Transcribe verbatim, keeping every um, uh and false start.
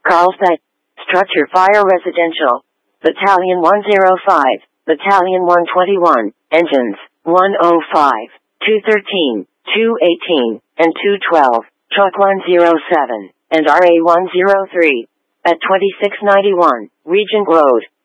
Carlsbad. Structure Fire Residential. Battalion one oh five, Battalion one twenty-one, Engines, one oh five, two thirteen, two eighteen, and two twelve, Truck one oh seven, and R A one oh three. At twenty-six ninety-one, Regent Road.